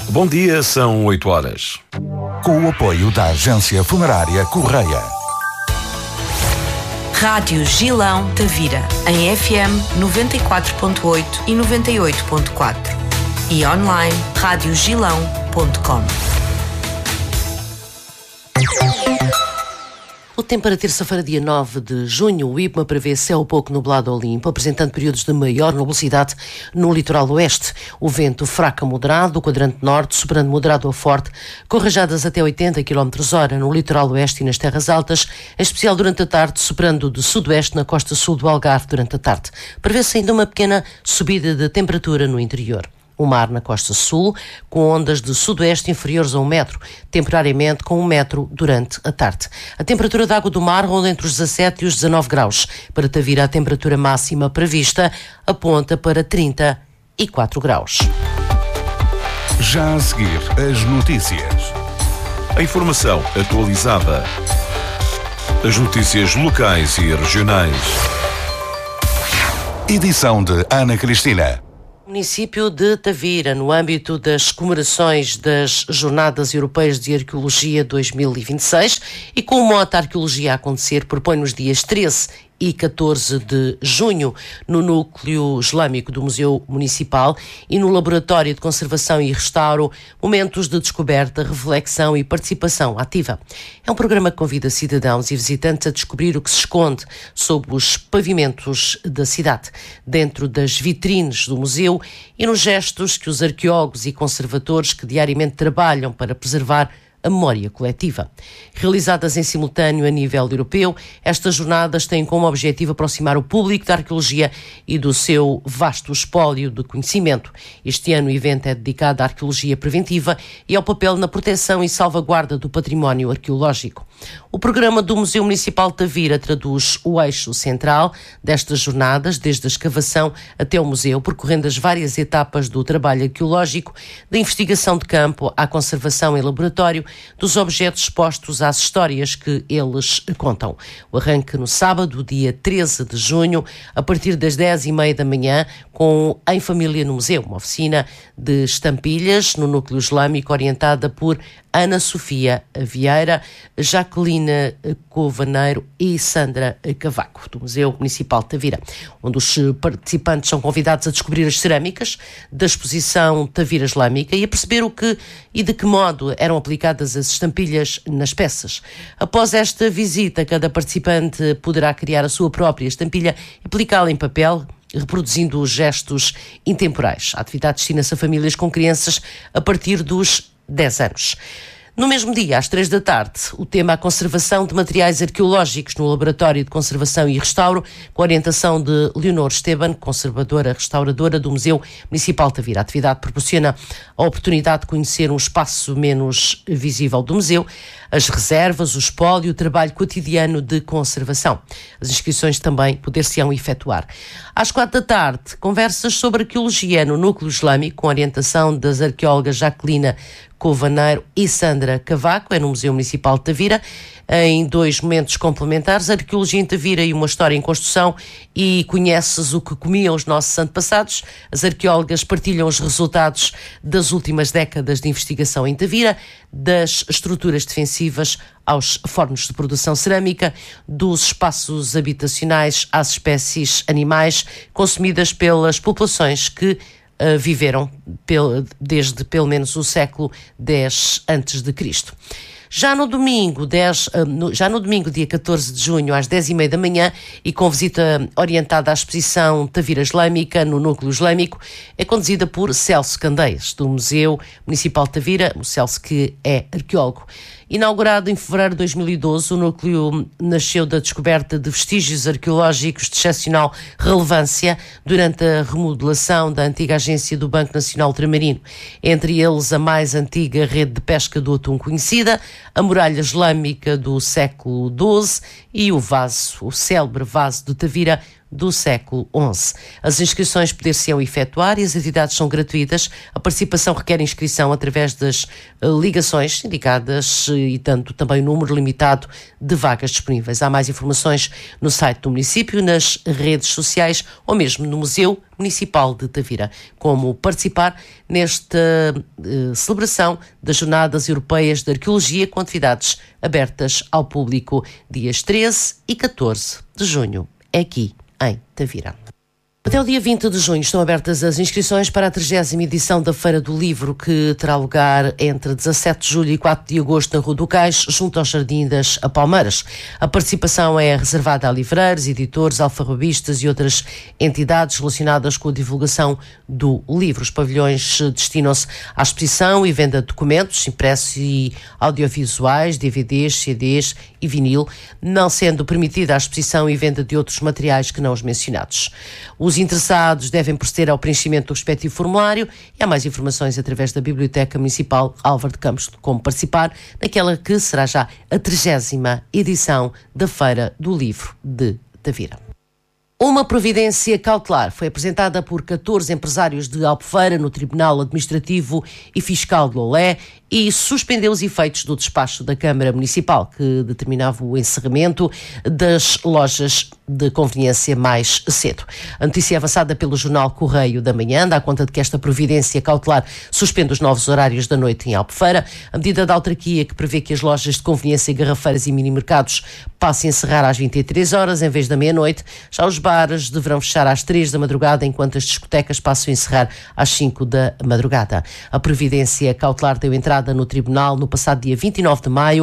Bom dia, são 8 horas. Com o apoio da Agência Funerária Correia. Rádio Gilão Tavira, em FM 94.8 e 98.4 e online radiogilão.com. O tempo para terça-feira, dia 9 de junho, o IPMA prevê céu pouco nublado ou limpo, apresentando períodos de maior nubosidade no litoral oeste. O vento fraco a moderado, do quadrante norte, soprando moderado a forte, com rajadas até 80 km/h no litoral oeste e nas terras altas, em especial durante a tarde, soprando de sudoeste na costa sul do Algarve durante a tarde. Prevê-se ainda uma pequena subida de temperatura no interior. O mar na costa sul, com ondas de sudoeste inferiores a 1 metro, temporariamente com 1 metro durante a tarde. A temperatura da água do mar ronda entre os 17 e os 19 graus. Para Tavira, a temperatura máxima prevista aponta para 34 graus. Já a seguir, as notícias. A informação atualizada. As notícias locais e regionais. Edição de Ana Cristina. Município de Tavira, no âmbito das comemorações das Jornadas Europeias de Arqueologia 2026 e com o mote Arqueologia a acontecer, propõe nos dias 13 e 14 de junho, no Núcleo Islâmico do Museu Municipal e no Laboratório de Conservação e Restauro, momentos de descoberta, reflexão e participação ativa. É um programa que convida cidadãos e visitantes a descobrir o que se esconde sob os pavimentos da cidade, dentro das vitrines do museu e nos gestos que os arqueólogos e conservadores que diariamente trabalham para preservar a memória coletiva. Realizadas em simultâneo a nível europeu, estas jornadas têm como objetivo aproximar o público da arqueologia e do seu vasto espólio de conhecimento. Este ano o evento é dedicado à arqueologia preventiva e ao papel na proteção e salvaguarda do património arqueológico. O programa do Museu Municipal de Tavira traduz o eixo central destas jornadas, desde a escavação até o museu, percorrendo as várias etapas do trabalho arqueológico, da investigação de campo à conservação em laboratório, dos objetos expostos às histórias que eles contam. O arranque no sábado, dia 13 de junho, a partir das 10h30 da manhã, com Em Família no Museu, uma oficina de estampilhas no Núcleo Islâmico, orientada por Ana Sofia Vieira, Jaqueline Covaneiro e Sandra Cavaco, do Museu Municipal de Tavira, onde os participantes são convidados a descobrir as cerâmicas da exposição Tavira Islâmica e a perceber o que e de que modo eram aplicadas as estampilhas nas peças. Após esta visita, cada participante poderá criar a sua própria estampilha e aplicá-la em papel, reproduzindo os gestos intemporais. A atividade destina-se a famílias com crianças a partir dos 10 anos. No mesmo dia, às 3 da tarde, o tema a conservação de materiais arqueológicos no Laboratório de Conservação e Restauro, com a orientação de Leonor Esteban, conservadora restauradora do Museu Municipal de Tavira. A atividade proporciona a oportunidade de conhecer um espaço menos visível do museu, as reservas, o espólio e o trabalho cotidiano de conservação. As inscrições também poder-se-ão efetuar. Às 4 da tarde, conversas sobre arqueologia no Núcleo Islâmico, com a orientação das arqueólogas Jaqueline Covaneiro e Sandra Cavaco, é no Museu Municipal de Tavira, em 2 momentos complementares, a arqueologia em Tavira e uma história em construção, e conheces o que comiam os nossos antepassados. As arqueólogas partilham os resultados das últimas décadas de investigação em Tavira, das estruturas defensivas aos fornos de produção cerâmica, dos espaços habitacionais às espécies animais consumidas pelas populações que viveram desde pelo menos o século X a.C. Já no domingo, dia 14 de junho, às 10h30 da manhã, e com visita orientada à exposição Tavira Islâmica no Núcleo Islâmico, é conduzida por Celso Candeias, do Museu Municipal de Tavira, o Celso que é arqueólogo. Inaugurado em fevereiro de 2012, o núcleo nasceu da descoberta de vestígios arqueológicos de excepcional relevância durante a remodelação da antiga agência do Banco Nacional Ultramarino. Entre eles, a mais antiga rede de pesca do atum conhecida, a muralha islâmica do século XII e o célebre vaso de Tavira do século XI. As inscrições poder-se-ão efetuar e as atividades são gratuitas. A participação requer inscrição através das ligações indicadas e tanto também o número limitado de vagas disponíveis. Há mais informações no site do município, nas redes sociais ou mesmo no Museu Municipal de Tavira. Como participar nesta celebração das Jornadas Europeias de Arqueologia com atividades abertas ao público dias 13 e 14 de junho, aqui em Tavira. Até o dia 20 de junho estão abertas as inscrições para a 30ª edição da Feira do Livro, que terá lugar entre 17 de julho e 4 de agosto na Rua do Cais, junto ao Jardim das Palmeiras. A participação é reservada a livreiros, editores, alfarrabistas e outras entidades relacionadas com a divulgação do livro. Os pavilhões destinam-se à exposição e venda de documentos, impressos e audiovisuais, DVDs, CDs e vinil, não sendo permitida a exposição e venda de outros materiais que não os mencionados. Os interessados devem proceder ao preenchimento do respectivo formulário e há mais informações através da Biblioteca Municipal Álvaro de Campos de como participar naquela que será já a 30ª edição da Feira do Livro de Tavira. Uma providência cautelar foi apresentada por 14 empresários de Albufeira no Tribunal Administrativo e Fiscal de Lolé e suspendeu os efeitos do despacho da Câmara Municipal, que determinava o encerramento das lojas de conveniência mais cedo. A notícia é avançada pelo jornal Correio da Manhã, dá conta de que esta providência cautelar suspende os novos horários da noite em Albufeira. A medida da autarquia que prevê que as lojas de conveniência, garrafeiras e mini-mercados passem a encerrar às 23 horas em vez da meia-noite. Já os bares deverão fechar às 3 da madrugada, enquanto as discotecas passam a encerrar às 5 da madrugada. A providência cautelar deu entrada no tribunal no passado dia 29 de maio.